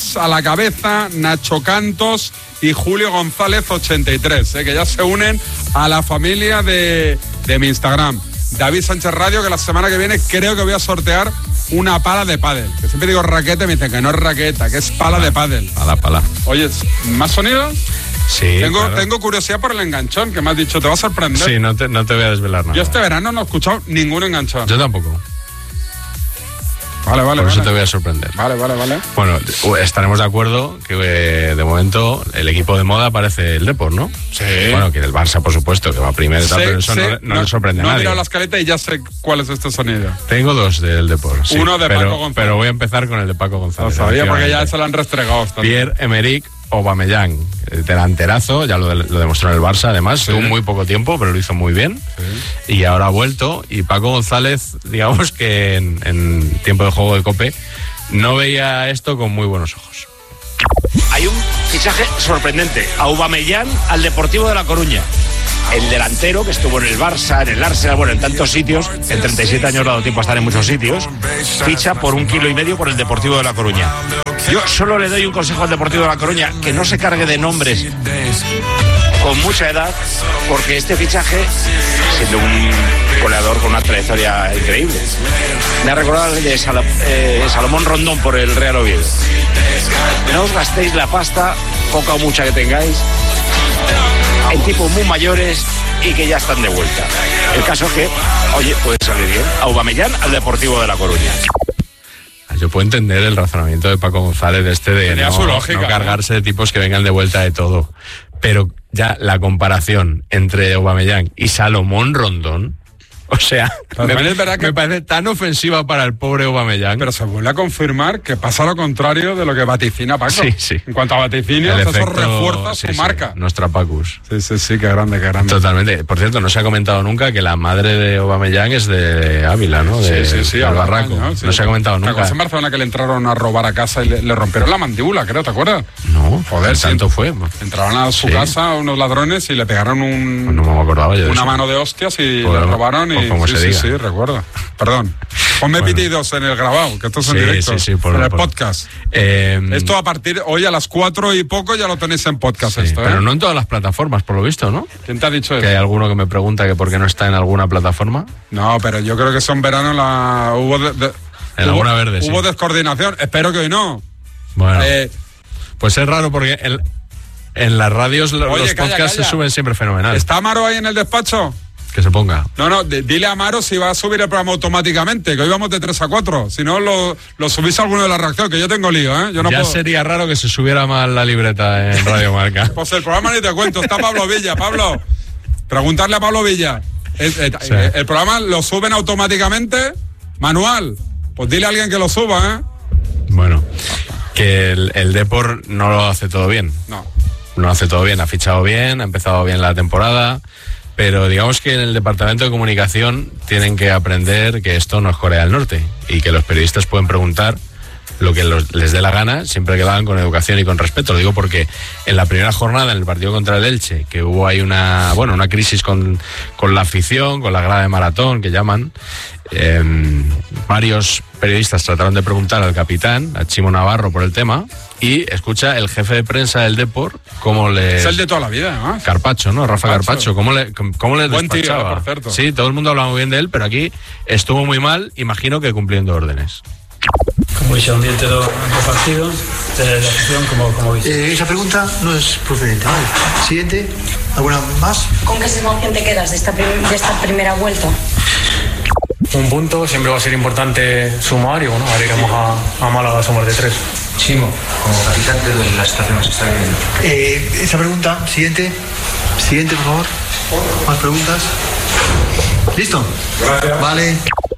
Tomás a la cabeza, Nacho Cantos y Julio González 83, que ya se unen a la familia de mi Instagram. David Sánchez Radio, que la semana que viene creo que voy a sortear una pala de pádel. Que siempre digo raqueta y me dicen que no es raqueta, que es pala de pádel. Pala. Oye, ¿más sonido? Sí, Tengo curiosidad por el enganchón, que me has dicho, te va a sorprender. Sí, no te voy a desvelar nada. Yo este verano no he escuchado ningún enganchón. Yo tampoco. Vale. Por eso te voy a sorprender. Vale. Bueno, estaremos de acuerdo que de momento el equipo de moda parece el Depor, ¿no? Sí. Bueno, que el Barça, por supuesto, que va primero y tal, pero eso no le sorprende a nadie. No he mirado la escaleta y ya sé cuál es este sonido. Tengo dos del Depor, sí. Uno de Paco González. Pero voy a empezar con el de Paco González. Lo sabía porque ya se lo han restregado. Pierre-Emerick Aubameyang, delanterazo, ya lo demostró en el Barça, además, tuvo muy poco tiempo, pero lo hizo muy bien. Sí. Y ahora ha vuelto, y Paco González, digamos que en tiempo de juego de COPE, no veía esto con muy buenos ojos. Hay un fichaje sorprendente, Aubameyang al Deportivo de La Coruña. El delantero que estuvo en el Barça, en el Arsenal, bueno, en tantos sitios, en 37 años le ha dado tiempo a estar en muchos sitios, ficha por 1,5 kilos por el Deportivo de La Coruña. Yo solo le doy un consejo al Deportivo de La Coruña, que no se cargue de nombres con mucha edad, porque este fichaje, siendo un goleador con una trayectoria increíble, me ha recordado el de Salomón Rondón por el Real Oviedo. No os gastéis la pasta, poca o mucha que tengáis, en tipos muy mayores y que ya están de vuelta. El caso es que, oye, puede salir bien. Aubameyang al Deportivo de La Coruña. Yo puedo entender el razonamiento de Paco González de no cargarse de tipos que vengan de vuelta de todo. Pero ya la comparación entre Aubameyang y Salomón Rondón, o sea, me parece tan ofensiva para el pobre Aubameyang. Pero se vuelve a confirmar que pasa lo contrario de lo que vaticina Paco. Sí. En cuanto a vaticinios, eso refuerza su marca. Nuestra Pacus. Sí, qué grande. Totalmente. Por cierto, no se ha comentado nunca que la madre de Aubameyang es de Ávila, ¿no? Sí, al Barraco. No se ha comentado nunca. ¿Te acuerdas en Barcelona que le entraron a robar a casa y le rompieron la mandíbula, creo, ¿te acuerdas? No, joder, tanto fue. Entraron a su casa unos ladrones y le pegaron no me acordaba yo de una eso. mano de hostias y le robaron. Sí, recuerdo. Perdón. Ponme pitidos en el grabado, que esto es en directo. En el podcast. Esto a partir hoy a las 4 y poco ya lo tenéis en podcast. Pero no en todas las plataformas, por lo visto, ¿no? ¿Quién te ha dicho eso? Que hay alguno que me pregunta que por qué no está en alguna plataforma. No, pero yo creo que eso en verano hubo en Laguna Verde, hubo descoordinación. Espero que hoy no. Bueno, pues es raro porque en las radios los podcasts calla. Se suben siempre fenomenal. ¿Está Amaro ahí en el despacho? Que se ponga. No, dile a Amaro si va a subir el programa automáticamente, que hoy vamos de 3 a 4. Si no, lo subís a alguno de la reacción, que yo tengo lío, ¿eh? Yo no ya puedo. Sería raro que se subiera mal la libreta en Radio Marca. Pues el programa ni te cuento, está Pablo Villa. Pablo, preguntarle a Pablo Villa. El programa lo suben automáticamente, manual. Pues dile a alguien que lo suba, ¿eh? Bueno, que el Depor no lo hace todo bien. No lo hace todo bien, ha fichado bien, ha empezado bien la temporada. Pero digamos que en el departamento de comunicación tienen que aprender que esto no es Corea del Norte y que los periodistas pueden preguntar lo que les dé la gana, siempre que lo hagan con educación y con respeto. Lo digo porque en la primera jornada, en el partido contra el Elche, que hubo ahí una crisis con la afición, con la grada de maratón, que llaman, varios periodistas trataron de preguntar al capitán, a Chimo Navarro, por el tema, y escucha el jefe de prensa del Depor cómo le... Es el de toda la vida, además. Carpacho, ¿no? Rafa Carpacho. ¿Cómo le buen despachaba? Tío, por cierto. Sí, todo el mundo hablaba muy bien de él, pero aquí estuvo muy mal, imagino que cumpliendo órdenes. Como dice, ambiente do partido, de la afición, como dice. Esa pregunta no es procedente. Vale. Siguiente, ¿alguna más? ¿Con qué sensación te quedas de esta primera vuelta? Un punto, siempre va a ser importante sumar y bueno, ahora iremos a Málaga a sumar de 3. Chimo, como capitán de la situación que se está viviendo. Esa pregunta, siguiente, por favor. ¿Más preguntas? ¿Listo? Gracias. Vale.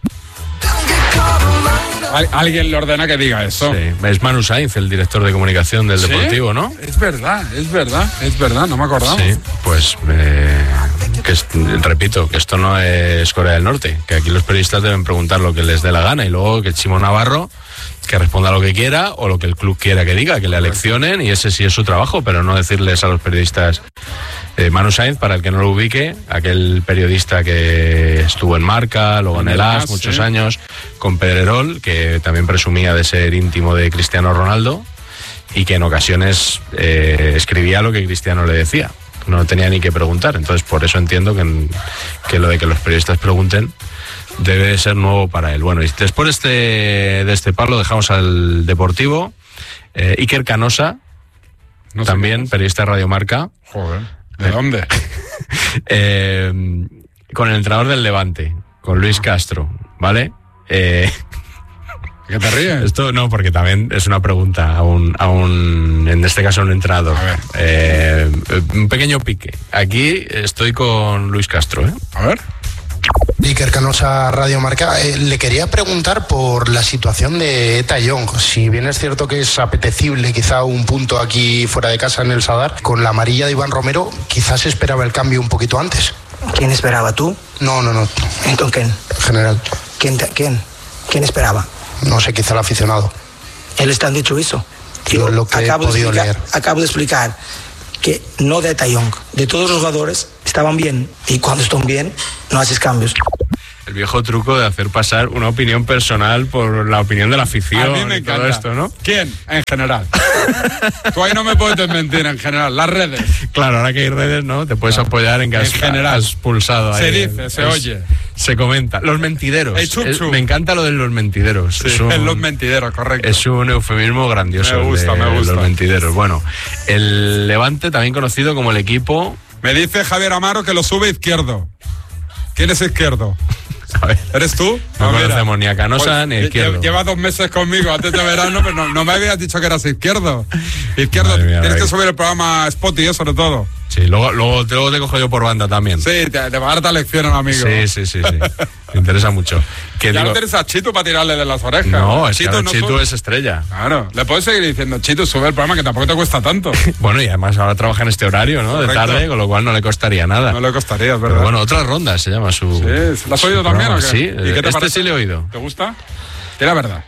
Alguien le ordena que diga eso. Sí. Es Manu Sainz, el director de comunicación del Deportivo, ¿no? Es verdad, no me acordaba. Sí, pues repito, que esto no es Corea del Norte, que aquí los periodistas deben preguntar lo que les dé la gana y luego que Chimo Navarro que responda lo que quiera o lo que el club quiera que diga, que le aleccionen y ese sí es su trabajo, pero no decirles a los periodistas. Manu Sainz, para el que no lo ubique, aquel periodista que estuvo en Marca, luego en el AS muchos años, con Pedrerol, que también presumía de ser íntimo de Cristiano Ronaldo, y que en ocasiones escribía lo que Cristiano le decía. No tenía ni que preguntar. Entonces, por eso entiendo que lo de que los periodistas pregunten debe ser nuevo para él. Bueno, y después de este palo dejamos al Deportivo. Iker Canosa, no también periodista de Radio Marca. Joder, ¿de dónde? Con el entrenador del Levante, con Luis Castro, ¿vale? ¿Qué te ríes? Esto no, porque también es una pregunta a un en este caso, a un entrenador. A ver. Un pequeño pique. Aquí estoy con Luis Castro, ¿eh? A ver. Iker Canosa, Radio Marca. Le quería preguntar por la situación de Eta Young. Si bien es cierto que es apetecible quizá un punto aquí fuera de casa en el Sadar, con la amarilla de Iván Romero quizás esperaba el cambio un poquito antes. ¿Quién esperaba, tú? No. ¿Entonces quién? General. ¿Quién esperaba? No sé, quizá el aficionado. ¿Él está dicho eso? Yo lo que he podido leer. Acabo de explicar que no de Eta Young, de todos los jugadores estaban bien, y cuando están bien no haces cambios. El viejo truco de hacer pasar una opinión personal por la opinión de la afición. A mí me encanta. Todo esto, ¿no? ¿Quién? En general. Tú ahí no me puedes desmentir, en general. Las redes. Claro, ahora que hay redes, ¿no? Te puedes apoyar en que has pulsado ahí. Se dice, se oye. Se comenta. Los mentideros. Me encanta lo de los mentideros. Sí, los mentideros, correcto. Es un eufemismo grandioso. Me gusta. Los mentideros. Bueno, el Levante, también conocido como el equipo... Me dice Javier Amaro que lo sube Izquierdo. ¿Quién es Izquierdo? ¿Eres tú? No conocemos ni a Canosa ni a Izquierdo. Lleva 2 meses conmigo antes de verano, pero no me habías dicho que eras Izquierdo. Izquierdo, tienes que subir el programa Spotify, sobre todo. Sí, luego te cojo yo por banda también. Sí, te va a dar lección, amigo. Sí. Me interesa mucho. Ya no tienes a Chitu para tirarle de las orejas. No, Chitu es estrella. Claro, le puedes seguir diciendo, Chitu, sube el programa que tampoco te cuesta tanto. Bueno, y además ahora trabaja en este horario, ¿no? Correcto. De tarde, con lo cual no le costaría nada. No le costaría, es verdad. Pero bueno, Otras Rondas se llama su... Sí, ¿lo has oído también o qué? Sí, ¿Y qué te parece? Sí le he oído. ¿Te gusta? Di la verdad.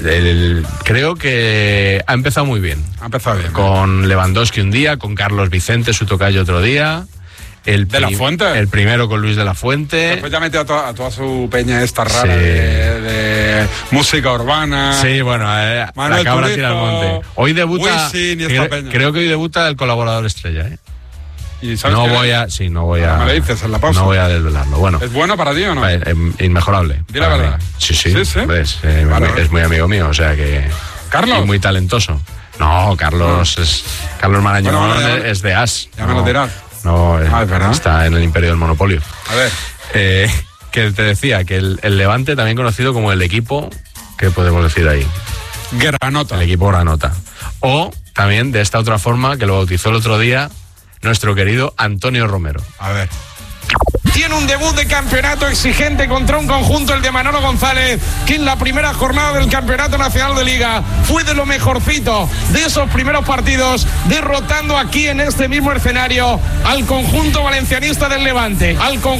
Creo que ha empezado muy bien. Ha empezado bien. Con Lewandowski un día, con Carlos Vicente, su tocayo otro día. ¿De la Fuente? El primero con Luis de la Fuente. Después ya metió a toda su peña esta rara de música urbana. Sí, bueno, la cabra tira al monte. Hoy debuta, creo que hoy debuta el colaborador estrella, ¿eh? ¿Y sabes no voy a me lo dices en la pausa. No voy a desvelarlo. Bueno, ¿es bueno para ti o no? Inmejorable. Di la verdad. Sí. Hombre, es muy amigo mío, o sea que... ¿Carlos? Y muy talentoso. No, Carlos Marañón es de As. Ya me lo dirás. No, es verdad. Está en el imperio del monopolio. A ver. Que te decía que el Levante, también conocido como el equipo, ¿qué podemos decir ahí? Granota. El equipo Granota. O también de esta otra forma, que lo bautizó el otro día nuestro querido Antonio Romero. A ver. Tiene un debut de campeonato exigente contra un conjunto, el de Manolo González, que en la primera jornada del Campeonato Nacional de Liga fue de lo mejorcito de esos primeros partidos, derrotando aquí en este mismo escenario al conjunto valencianista del Levante.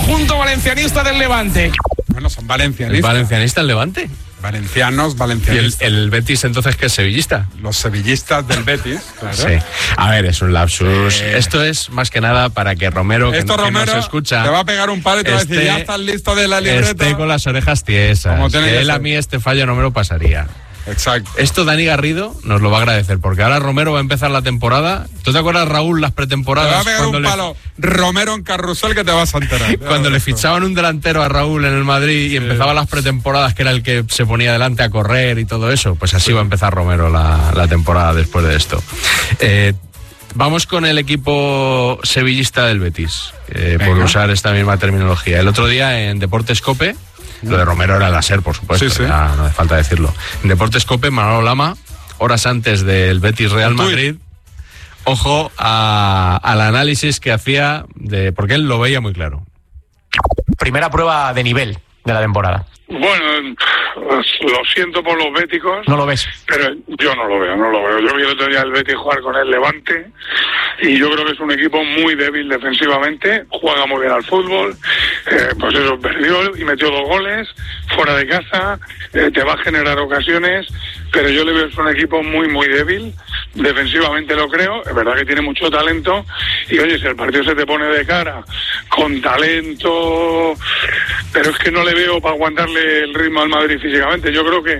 Bueno, son valencianistas. ¿Valencianista el Levante? Valencianos. ¿Y el Betis entonces qué es sevillista? Los sevillistas del Betis, claro. Sí. A ver, es un lapsus. Esto es más que nada para que Romero, que no se escucha, te va a pegar un palo y te va a decir, ya estás listo de la libreta. Esté con las orejas tiesas. Que él a mí este fallo no me lo pasaría. Exacto. Esto Dani Garrido nos lo va a agradecer, porque ahora Romero va a empezar la temporada. ¿Tú te acuerdas, Raúl, las pretemporadas? Te va a pegar un palo Romero en carrusel que te vas a enterar. Cuando le fichaban un delantero a Raúl en el Madrid y empezaba las pretemporadas, que era el que se ponía delante a correr y todo eso, pues así va a empezar Romero la temporada después de esto. Vamos con el equipo sevillista del Betis, por usar esta misma terminología. El otro día en Deportes COPE, lo de Romero era la SER, por supuesto, sí. Ya no hace falta decirlo. En Deportes COPE, Manolo Lama, horas antes del Betis Real Madrid, ojo al análisis que hacía, porque él lo veía muy claro. Primera prueba de nivel de la temporada. Bueno, lo siento por los béticos. ¿No lo ves? Pero yo no lo veo. Yo vi el otro día al Betis jugar con el Levante y yo creo que es un equipo muy débil defensivamente, juega muy bien al fútbol, pues eso, perdió y metió 2 goles, fuera de casa, te va a generar ocasiones, pero yo le veo que es un equipo muy, muy débil, defensivamente lo creo, es verdad que tiene mucho talento y oye, si el partido se te pone de cara con talento, pero es que no le veo para aguantarle el ritmo al Madrid físicamente. Yo creo que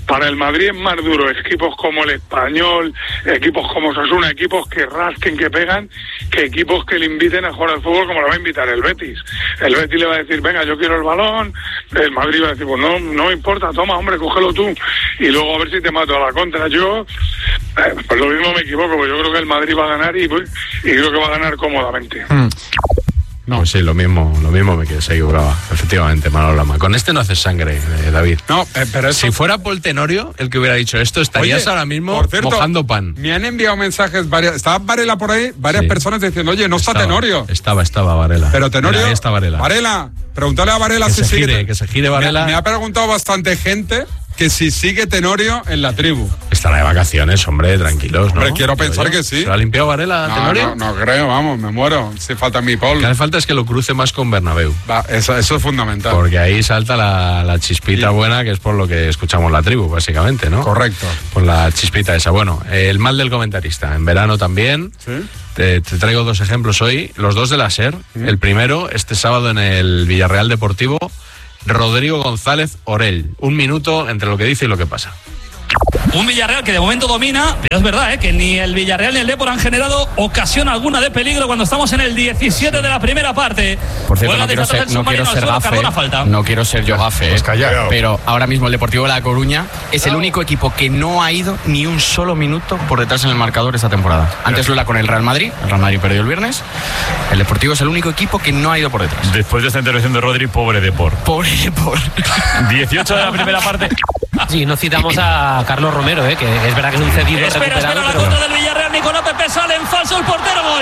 Para el Madrid es más duro equipos como el Español, equipos como Osasuna, equipos que rasquen, que pegan, que equipos que le inviten a jugar al fútbol como lo va a invitar el Betis. El Betis le va a decir, venga, yo quiero el balón, el Madrid va a decir, pues no me importa, toma, hombre, cógelo tú, y luego a ver si te mato a la contra. Yo, pues lo mismo me equivoco, pues yo creo que el Madrid va a ganar y creo que va a ganar cómodamente. No, pues sí, lo mismo que se equivocaba, efectivamente, Manolo Lama. Con este no haces sangre, David. No, pero eso... Si fuera Paul Tenorio el que hubiera dicho esto, estarías ahora mismo por cierto, mojando pan. Me han enviado mensajes, estaba Varela por ahí, varias personas diciendo, oye, no está Tenorio. Estaba Varela. Pero Tenorio... Mira, ahí está Varela. Varela, pregúntale a Varela que si sigue... Que se gire Varela. Me ha preguntado bastante gente que si sigue Tenorio en la tribu. Estará de vacaciones, hombre, tranquilos, ¿no? Hombre, quiero pensar que sí. ¿Se lo ha limpiado Varela, Tenorio? No creo, vamos, me muero. Si falta mi Paul. Lo que hace falta es que lo cruce más con Bernabéu. Eso es fundamental. Porque ahí salta la chispita buena, que es por lo que escuchamos la tribu, básicamente, ¿no? Correcto. Por la chispita esa. Bueno, el mal del comentarista. En verano también. ¿Sí? Te traigo 2 ejemplos hoy, los 2 de la SER. El primero, este sábado en el Villarreal Deportivo, Rodrigo González Orell. 1 minuto entre lo que dice y lo que pasa. Un Villarreal que de momento domina, pero es verdad que ni el Villarreal ni el Depor han generado ocasión alguna de peligro cuando estamos en el 17 de la primera parte. Por cierto, no quiero ser gafe, no quiero ser yo gafe, pero ahora mismo el Deportivo de La Coruña es el único equipo que no ha ido ni un solo minuto por detrás en el marcador esta temporada. Antes lo era con el Real Madrid perdió el viernes. El Deportivo es el único equipo que no ha ido por detrás. Después de esta intervención de Rodri, pobre Depor. 18 de la primera parte. Sí, no citamos a Carlos Romero, que es verdad que es un cedido recuperado. La contra del Villarreal, Nicolás Pepe sale en falso el portero, gol.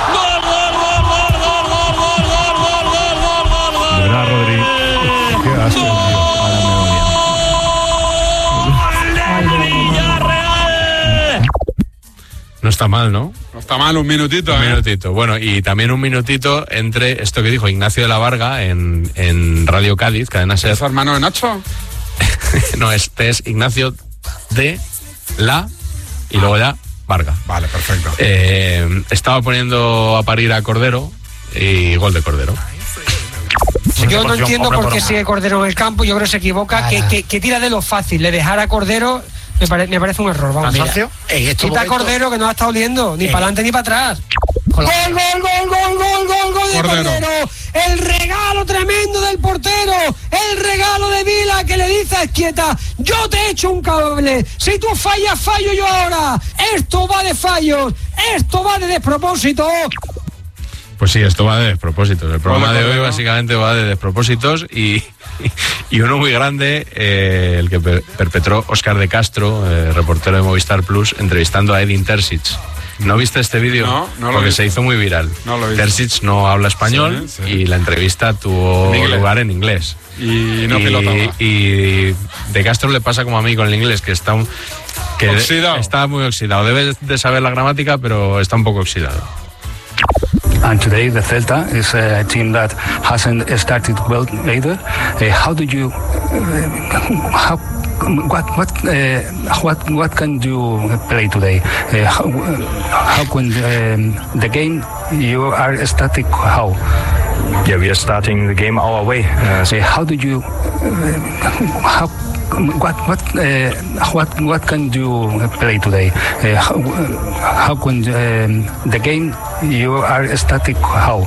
De verdad, Rodri. Qué asco, No está mal, ¿no? No está mal, un minutito. Un minutito. Bueno, y también un minutito entre esto que dijo Ignacio de la Varga en Radio Cádiz, Cadena SER. ¿Es hermano de Nacho? No, este es Ignacio de la y luego ya Varga. Vale, perfecto. Estaba poniendo a parir a Cordero y gol de Cordero. Yo no entiendo por qué sigue Cordero en el campo. Yo creo que se equivoca, que tira de lo fácil. Le dejar a Cordero me parece un error. Vamos, quita a Cordero, que no ha estado oliendo ni para adelante ni para atrás. Gol de Cordero. El regalo tremendo del portero. El regalo de Vila, que le dice a Esquieta, yo te echo un cable. Si tú fallas, fallo yo ahora. Esto va de fallos. Esto va de despropósito. Pues sí, esto va de despropósitos. El programa de hoy básicamente va de despropósitos y uno muy grande, el que perpetró Óscar de Castro, reportero de Movistar Plus, entrevistando a Edin Terzic. ¿No viste este vídeo? No Porque se hizo muy viral. No lo vi. Terzic no habla español y la entrevista tuvo lugar en inglés. Y no pilotaba. Y de Castro le pasa como a mí con el inglés, que está está muy oxidado. Debe de saber la gramática, pero está un poco oxidado. And today the Celta is a team that hasn't started well either. How do you what can you play today? How can the game you are static? How? Yeah, we are starting the game our way. How do you what can you play today? How can the game you are static? How?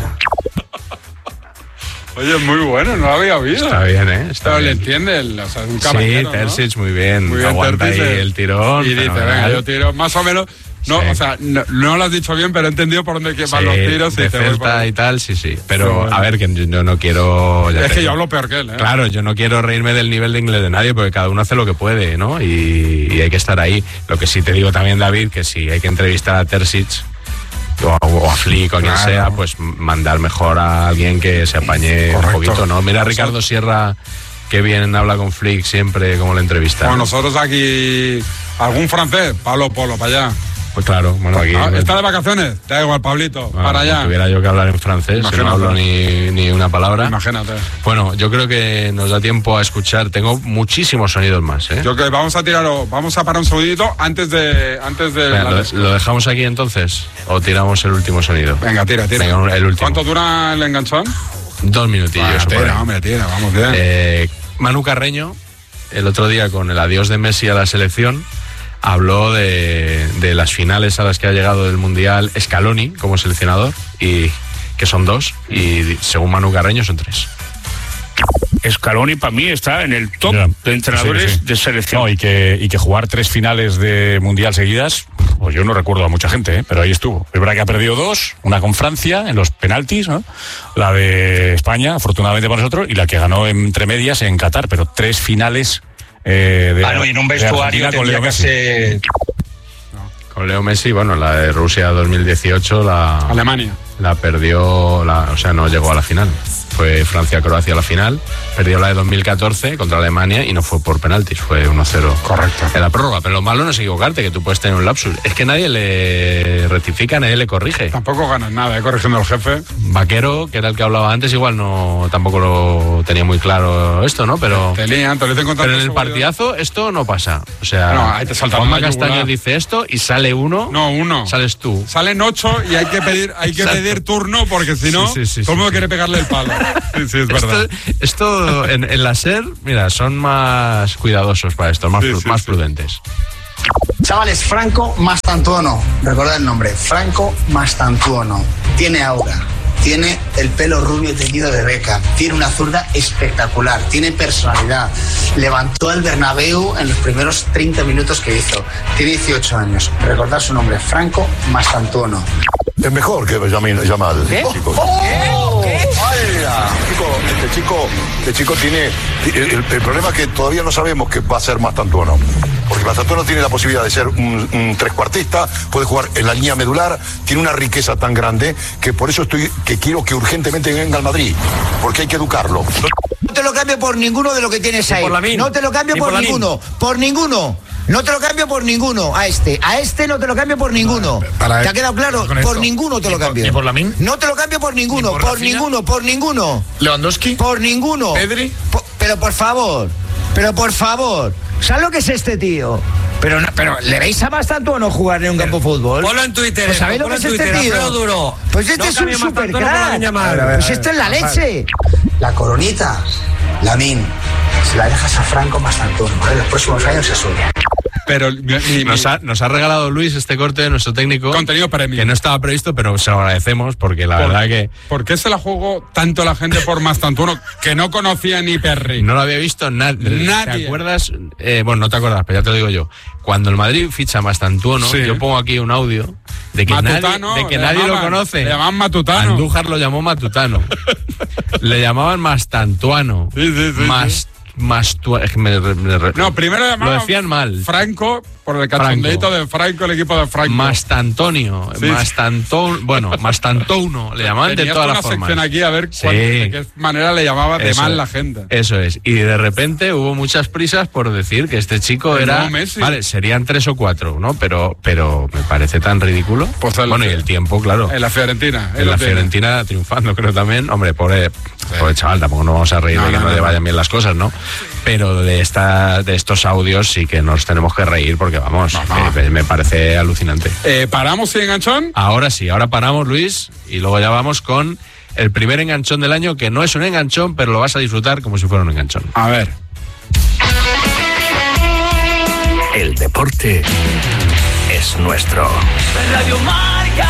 Oye, muy bueno, no lo había oído. Está bien, ¿eh? Está bien. Le entiende, un caballero, sí, Terzic, ¿no? muy bien. Muy bien, aguanta ahí el tirón. Y dice, venga, yo tiro más o menos. No, o sea, no lo has dicho bien, pero he entendido por dónde van los tiros. De Celta y tal, sí. Pero, a ver, que yo no quiero... Es que yo hablo peor que él, ¿eh? Claro, yo no quiero reírme del nivel de inglés de nadie, porque cada uno hace lo que puede, ¿no? Y hay que estar ahí. Lo que sí te digo también, David, que si hay que entrevistar a Terzic o a Flick o a quien sea, pues mandar mejor a alguien que se apañe un poquito, ¿no? Mira a Ricardo Sierra, que bien habla con Flick siempre, como la entrevista. Bueno, nosotros aquí, algún francés, Pablo Polo, para allá. Pues claro, bueno, aquí... ¿Está de vacaciones? Te da igual, Pablito, para allá. Si tuviera yo que hablar en francés, si no hablo ni una palabra. Imagínate. Bueno, yo creo que nos da tiempo a escuchar. Tengo muchísimos sonidos más, ¿eh? Yo creo que vamos a parar un segundito antes de Venga, ¿lo dejamos aquí entonces? ¿O tiramos el último sonido? Venga, tira. Venga, el último. ¿Cuánto dura el enganchón? 2 minutillos. Tira, vamos bien. Manu Carreño el otro día con el adiós de Messi a la selección, habló de las finales a las que ha llegado del Mundial Scaloni como seleccionador, y que son 2, y según Manu Carreño son 3. Scaloni para mí está en el top de entrenadores de selección. No, y que jugar 3 finales de Mundial seguidas, pues yo no recuerdo a mucha gente, pero ahí estuvo. Es verdad que ha perdido 2, una con Francia en los penaltis, ¿no? La de España, afortunadamente para nosotros, y la que ganó entre medias en Qatar, pero 3 finales y en un vestuario con Leo Messi. Con Leo Messi, bueno, la de Rusia 2018, Alemania. La perdió, o sea, no llegó a la final. Fue Francia-Croacia a la final, perdió la de 2014 contra Alemania y no fue por penaltis, fue 1-0. Correcto. En la prórroga, pero lo malo no es equivocarte, que tú puedes tener un lapsus. Es que nadie le rectifica, nadie le corrige. Tampoco ganas nada, corrigiendo al jefe. Vaquero, que era el que hablaba antes, igual tampoco lo tenía muy claro esto, ¿no? Pero en el partidazo esto no pasa. O sea, ahí te salta Juanma Castaño dice esto y sale uno. No, uno. Sales tú. Salen 8 y hay que pedir turno, porque si no, todo el mundo quiere pegarle el palo. Sí, es verdad. Esto en la SER, mira, son más cuidadosos para esto, más prudentes. Chavales, Franco Mastantuono, recordad el nombre, Franco Mastantuono. Tiene aura, tiene el pelo rubio teñido de Beckham, tiene una zurda espectacular, tiene personalidad. Levantó el Bernabéu en los primeros 30 minutos que hizo. Tiene 18 años. Recordad su nombre, Franco Mastantuono. Es mejor que Yamal. ¿Qué? Chicos. Este chico tiene... El problema es que todavía no sabemos qué va a ser Mastantuono. Porque Mastantuono tiene la posibilidad de ser un trescuartista, puede jugar en la línea medular, tiene una riqueza tan grande que por eso quiero que urgentemente venga al Madrid, porque hay que educarlo. No te lo cambio por ninguno de lo que tienes ahí. No te lo cambio por ninguno. Por ninguno. No te lo cambio por ninguno. A este no te lo cambio por ninguno. ¿Te ha quedado claro? Por ninguno te lo cambio. ¿Ni por Lamine? No te lo cambio por ninguno. Por ninguno. ¿Lewandowski? Por ninguno. ¿Pedri? Pero por favor. ¿Sabes lo que es este tío? Pero ¿le veis a Mastantuono jugar en un campo de fútbol? Ponlo en Twitter. Pues ¿sabéis lo que es este tío? Duro. Pues este es un supercrack. Pues esto es la leche. La coronita, Lamine, se la dejas a Franco Mastantuono. En los próximos años es suya. Pero nos ha regalado Luis este corte de nuestro técnico. Contenido premium. Que no estaba previsto, pero se lo agradecemos porque la verdad que... ¿Por qué se la jugó tanto la gente por Mastantuono que no conocía ni Perry? No lo había visto nadie. ¿Te acuerdas? Bueno, no te acuerdas, pero ya te lo digo yo. Cuando el Madrid ficha a Mastantuono, yo pongo aquí un audio de que nadie lo conoce. Le llamaban Matutano. Andújar lo llamó Matutano. Le llamaban Mastantuano. No, primero llamaban, lo decían mal. Franco, por el cachondeito de Franco, el equipo de Franco. Mastantonio, Mastantouno, le llamaban de todas las formas. Sección aquí a ver de qué manera le llamaba de mal la gente. Eso es, y de repente hubo muchas prisas por decir que este chico era... Messi. Vale, serían 3 o 4, ¿no? Pero me parece tan ridículo. Pues bueno, y el tiempo, claro. En la Fiorentina. En la Fiorentina triunfando, creo también. Hombre, pobre chaval, tampoco nos vamos a reír de que no le vayan bien las cosas, ¿no? Pero de estos audios sí que nos tenemos que reír porque vamos, me parece alucinante. ¿Paramos sin enganchón? Ahora sí, ahora paramos, Luis, y luego ya vamos con el primer enganchón del año, que no es un enganchón, pero lo vas a disfrutar como si fuera un enganchón. A ver. El deporte es nuestro. Radio Marca.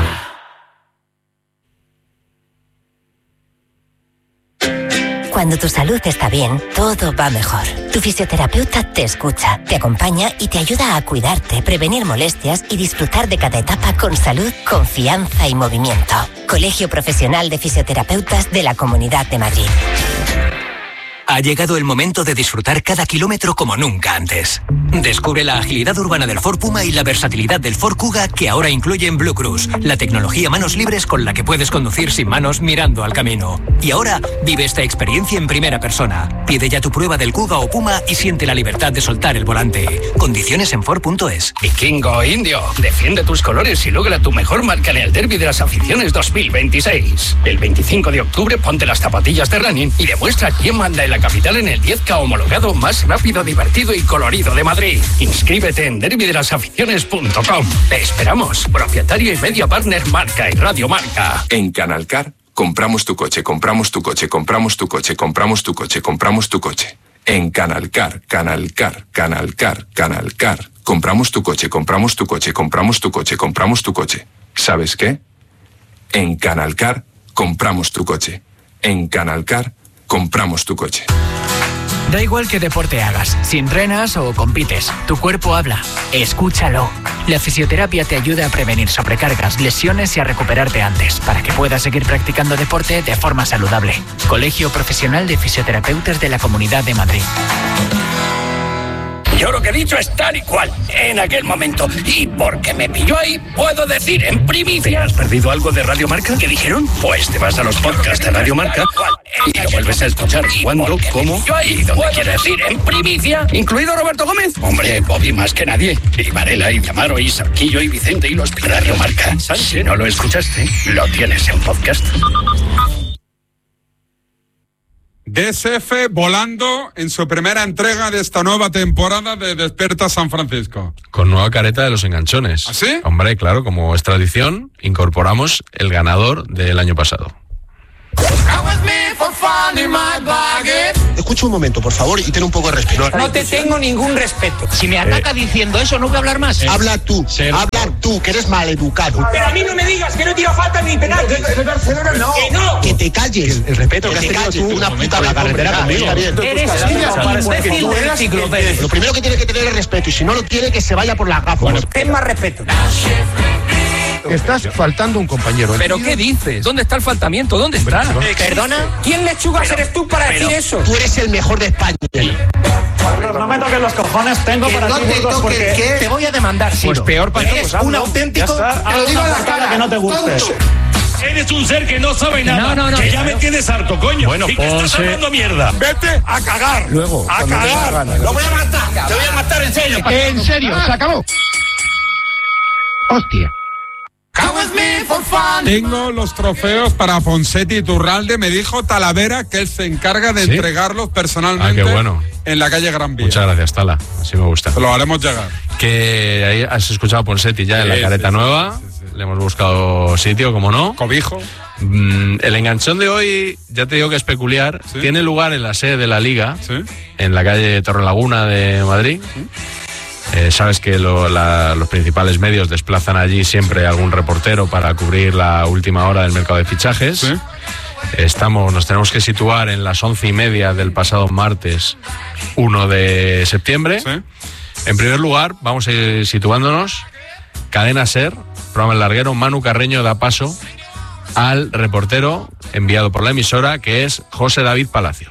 Cuando tu salud está bien, todo va mejor. Tu fisioterapeuta te escucha, te acompaña y te ayuda a cuidarte, prevenir molestias y disfrutar de cada etapa con salud, confianza y movimiento. Colegio Profesional de Fisioterapeutas de la Comunidad de Madrid. Ha llegado el momento de disfrutar cada kilómetro como nunca antes. Descubre la agilidad urbana del Ford Puma y la versatilidad del Ford Kuga, que ahora incluyen Blue Cruise, la tecnología manos libres con la que puedes conducir sin manos mirando al camino. Y ahora vive esta experiencia en primera persona. Pide ya tu prueba del Kuga o Puma y siente la libertad de soltar el volante. Condiciones en Ford.es. Vikingo Indio, defiende tus colores y logra tu mejor marca en el Derby de las Aficiones 2026. El 25 de octubre ponte las zapatillas de running y demuestra quién manda en la capital en el 10K homologado más rápido, divertido y colorido de Madrid. Inscríbete en derbydelasaficiones.com. Te esperamos. Propietario y media partner Marca y Radio Marca. En Canalcar compramos tu coche, compramos tu coche, compramos tu coche, compramos tu coche, compramos tu coche. En Canalcar, Canalcar, Canalcar, Canalcar. Compramos tu coche, compramos tu coche, compramos tu coche, compramos tu coche. ¿Sabes qué? En Canalcar compramos tu coche. En Canalcar compramos tu coche. Da igual qué deporte hagas, si entrenas o compites, tu cuerpo habla. Escúchalo. La fisioterapia te ayuda a prevenir sobrecargas, lesiones y a recuperarte antes, para que puedas seguir practicando deporte de forma saludable. Colegio Profesional de Fisioterapeutas de la Comunidad de Madrid. Yo lo que he dicho es tal y cual, en aquel momento. Y porque me pilló ahí, puedo decir en primicia. ¿Has perdido algo de Radio Marca? ¿Qué dijeron? Pues te vas a los podcasts de Radio Marca y lo vuelves a escuchar cuando, cómo y donde quieras ir en primicia. ¿Incluido Roberto Gómez? Hombre, Bobby más que nadie. Y Varela, y Amaro, y Sarquillo, y Vicente, y los Radio Marca. Si no lo escuchaste, lo tienes en podcast. DSF volando en su primera entrega de esta nueva temporada de Despierta San Francisco. Con nueva careta de los enganchones. ¿Ah, sí? Hombre, claro, como es tradición, incorporamos el ganador del año pasado. Escucha un momento, por favor, y ten un poco de respeto. No te tengo ningún respeto. Si me ataca diciendo eso, no voy a hablar más. Habla tú, que eres maleducado. Pero a mí no me digas que no tira falta ni penal. De Barcelona no. Que no. Que te calles. El respeto que has tenido tú, una puta la carretera conmigo. Eres imbécil del enciclopedia. Lo primero que tiene que tener es respeto, y si no lo tiene, que se vaya por las gafas. Bueno, ten más respeto. Estás faltando un compañero. ¿Pero qué dices? ¿Dónde está el faltamiento? ¿Dónde está? ¿Perdona? ¿Quién lechugas eres tú para decir eso? Tú eres el mejor de España. No me toques los cojones, tengo para ti, Burgos, porque te voy a demandar, Siro. Pues peor para eres un auténtico... Te lo digo a la cara que no te guste. Eres un ser que no sabe nada. No, que ya me tienes harto, coño. Bueno, y que estás hablando mierda. Vete a cagar. Luego. A cagar. Lo voy a matar. Te voy a matar en serio. En serio, se acabó. Hostia. Tengo los trofeos para Ponseti y Turralde. Me dijo Talavera que él se encarga de entregarlos personalmente en la calle Gran Vía. Muchas gracias, Tala. Así me gusta. Te lo haremos llegar. Que ahí has escuchado a Ponseti ya en la careta nueva. Sí. Le hemos buscado sitio, como no. Cobijo. El enganchón de hoy, ya te digo que es peculiar. ¿Sí? Tiene lugar en la sede de la Liga, en la calle Torrelaguna de Madrid. ¿Sí? Sabes que los principales medios desplazan allí siempre algún reportero para cubrir la última hora del mercado de fichajes. ¿Sí? Nos tenemos que situar en las 11:30 del pasado martes 1 de septiembre. ¿Sí? En primer lugar, vamos a ir situándonos. Cadena SER, programa El Larguero, Manu Carreño da paso al reportero enviado por la emisora, que es José David Palacio.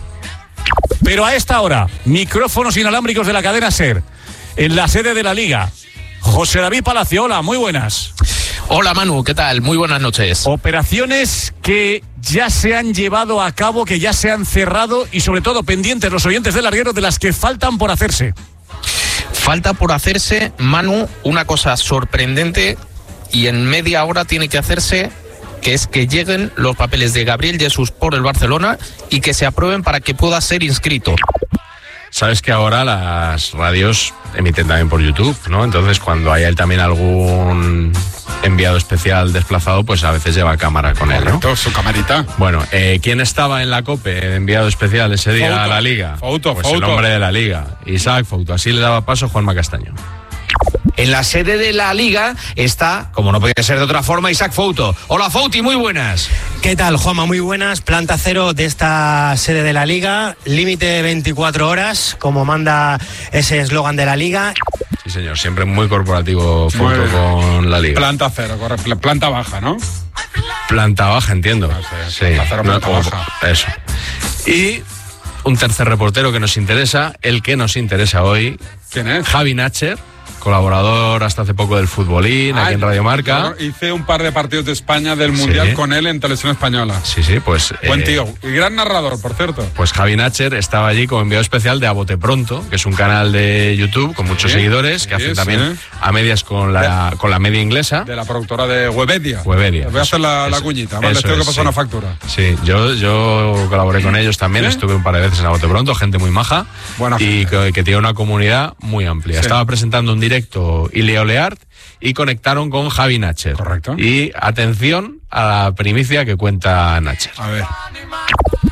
Pero a esta hora, micrófonos inalámbricos de la cadena SER, en la sede de la Liga. José David Palacio, hola, muy buenas. Hola Manu, ¿qué tal? Muy buenas noches. Operaciones que ya se han llevado a cabo, que ya se han cerrado y sobre todo pendientes los oyentes del Larguero de las que faltan por hacerse. Falta por hacerse, Manu, una cosa sorprendente y en media hora tiene que hacerse, que es que lleguen los papeles de Gabriel Jesús por el Barcelona y que se aprueben para que pueda ser inscrito. Sabes que ahora las radios emiten también por YouTube, ¿no? Entonces, cuando haya también algún enviado especial desplazado, pues a veces lleva cámara con él, ¿no? Su camarita. Bueno, ¿quién estaba en la COPE, enviado especial ese día a la Liga? Fouto. El hombre de la Liga, Isaac Fouto. Así le daba paso Juanma Castaño. En la sede de la Liga está, como no podía ser de otra forma, Isaac Fouto. Hola Fouti, muy buenas. ¿Qué tal, Juanma? Muy buenas. Planta cero de esta sede de la Liga. Límite 24 horas, como manda ese eslogan de la Liga. Sí, señor. Siempre muy corporativo Fouto con la Liga. Planta cero, correcto. Planta baja, ¿no? Planta baja, entiendo. Sí. Planta cero, planta baja. Eso. Y un tercer reportero que nos interesa, el que nos interesa hoy. ¿Quién es? Javi Nacher, colaborador hasta hace poco del Futbolín, aquí en Radio Marca. Hice un par de partidos de España del Mundial con él en Televisión Española. Sí, pues... Buen tío. Y gran narrador, por cierto. Pues Javi Nacher estaba allí como enviado especial de A Bote Pronto, que es un canal de YouTube con muchos seguidores, que hacen también a medias con la media inglesa. De la productora de Webedia. Voy a hacer la cuñita. Les tengo que pasar una factura. Sí, yo colaboré con ellos también. Estuve un par de veces en A Bote Pronto, gente muy maja. Buena y que tiene una comunidad muy amplia. Estaba presentando un directo Ilia Oleart y conectaron con Javi Nacher. Correcto. Y atención a la primicia que cuenta Nacher. A ver.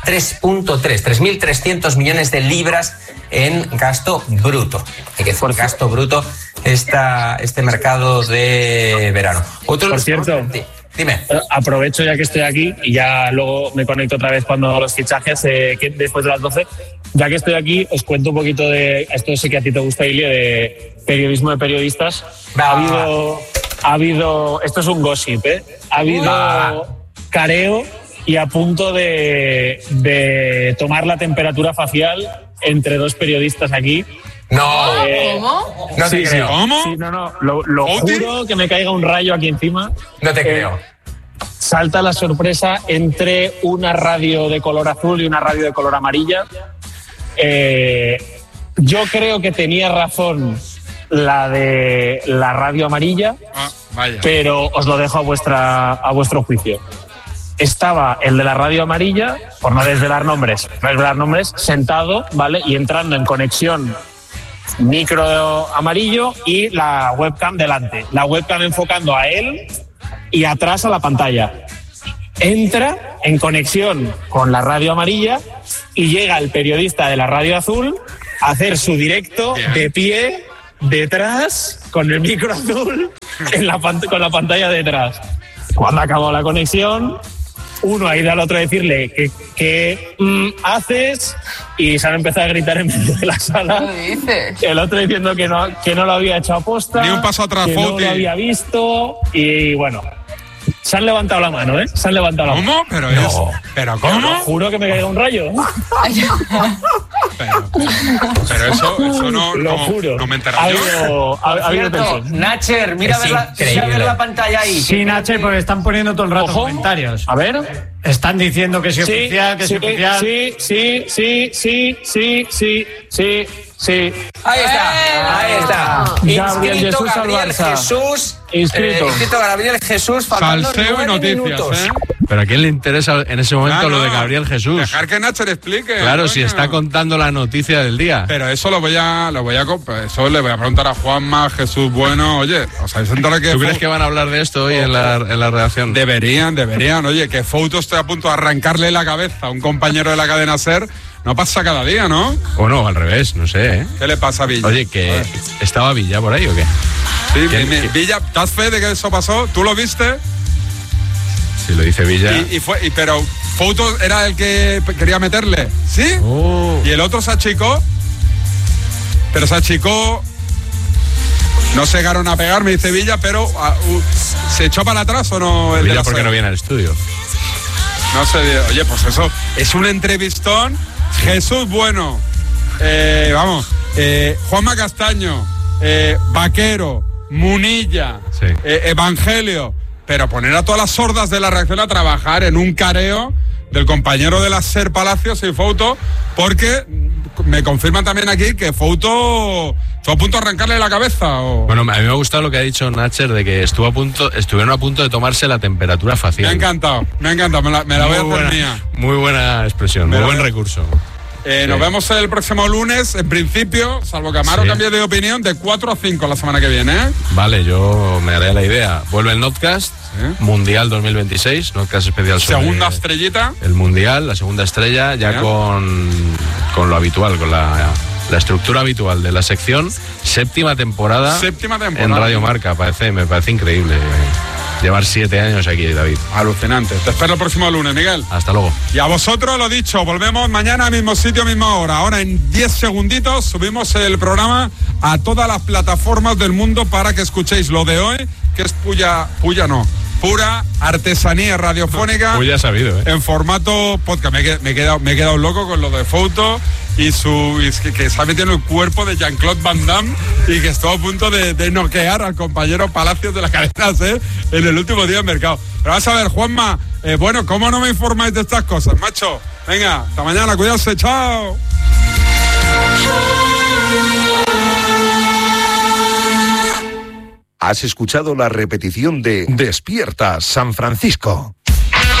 3.300 millones de libras en gasto bruto. Hay que decir, gasto bruto este mercado de verano. Por cierto, dime. Aprovecho ya que estoy aquí y ya luego me conecto otra vez cuando hago los fichajes, después de las 12. Ya que estoy aquí, os cuento un poquito de esto, sé que a ti te gusta, Ili, de periodismo de periodistas. Ha habido, esto es un gossip, ha habido careo y a punto de tomar la temperatura facial entre dos periodistas aquí. No, ¿cómo? No te creo. ¿Cómo? Sí, no, lo juro, que me caiga un rayo aquí encima. No te creo. Salta la sorpresa entre una radio de color azul y una radio de color amarilla. Yo creo que tenía razón la de la radio amarilla, pero os lo dejo a vuestro juicio. Estaba el de la radio amarilla, por no desvelar nombres, sentado, ¿vale? Y entrando en conexión micro amarillo y la webcam delante. La webcam enfocando a él y atrás a la pantalla. Entra en conexión con la radio amarilla y llega el periodista de la radio azul a hacer su directo de pie detrás con el micro azul con la pantalla detrás. Cuando acabó la conexión, uno ha ido al otro a decirle ¿qué haces? Y se han empezado a gritar en medio de la sala. ¿Qué dices? El otro diciendo que no lo había hecho aposta, ni un paso atrás, que no lo había visto. Y bueno, se han levantado la mano, ¿eh? Se han levantado la mano. ¿Cómo? ¿Pero cómo? Te juro que me caiga un rayo. Pero eso no, lo juro. No me enteré yo. Ha habido tensión. Nacher, mira a ver la pantalla ahí. Sí, Nacher, porque están poniendo todo el rato comentarios. A ver. Están diciendo que sí, oficial, que sí, oficial. Sí. Ahí está. Gabriel Jesús Gabriel Jesús. Inscrito Gabriel Jesús. Faltando Salseo y noticias, minutos. Pero ¿a quién le interesa en ese momento lo de Gabriel Jesús? Dejar que Nacher explique. Claro, coño. Si está contando la noticia del día. Pero eso le voy a preguntar a Juanma, Jesús Bueno. Oye, ¿os habéis enterado que... ¿Tú crees que van a hablar de esto hoy en la redacción? Deberían. Oye, que Fouto esté a punto de arrancarle la cabeza a un compañero de la cadena SER. No pasa cada día, ¿no? O no, al revés, no sé, ¿eh? ¿Qué le pasa a Villa? Oye, que ¿estaba Villa por ahí o qué? Sí, Villa, ¿das fe de que eso pasó? ¿Tú lo viste? Sí, lo dice Villa. Pero Fouto era el que quería meterle, ¿sí? Y el otro se achicó. Pero se achicó. No se llegaron a pegar, me dice Villa, pero ¿se echó para atrás o no? Villa, ¿por qué no viene al estudio? No sé, oye, pues eso es un entrevistón. Jesús Bueno, Juanma Castaño, Vaquero, Munilla, Evangelio, pero poner a todas las sordas de la redacción a trabajar en un careo del compañero de la SER Palacios y Fouto, porque me confirman también aquí que Fouto estuvo a punto de arrancarle la cabeza. Bueno, a mí me ha gustado lo que ha dicho Nacher de que estuvieron a punto de tomarse la temperatura facial. Me ha encantado, me la voy a hacer mía. Muy buena expresión, muy buen recurso. Nos vemos el próximo lunes, en principio, salvo que Amaro cambie de opinión, de 4 a 5 la semana que viene, ¿eh? Vale, yo me haré la idea. Vuelve el Notcast, Mundial 2026, Notcast especial sobre segunda estrellita. El Mundial, la segunda estrella, ya con lo habitual, con la estructura habitual de la sección. Séptima temporada en Radio Marca, me parece increíble. Llevar 7 años aquí, David. Alucinante. Te espero el próximo lunes, Miguel. Hasta luego. Y a vosotros, lo dicho, volvemos mañana, mismo sitio, misma hora. Ahora en 10 segunditos subimos el programa a todas las plataformas del mundo para que escuchéis lo de hoy, que es pura artesanía radiofónica. Puya sabido, en formato podcast. Me he quedado loco con lo de Fouto y que se ha metido en el cuerpo de Jean-Claude Van Damme y que estuvo a punto de noquear al compañero Palacios de la cadena SER en el último día del mercado. Pero vas a ver, Juanma, ¿cómo no me informáis de estas cosas, macho? Venga, hasta mañana, cuídate, chao. Has escuchado la repetición de Despierta San Francisco.